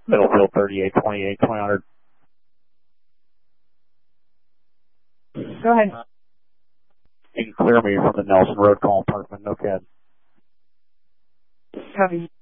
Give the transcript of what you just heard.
Middlefield 3828, 2000. Go ahead. You can clear me from the Nelson Road call apartment, no CAD. Copy.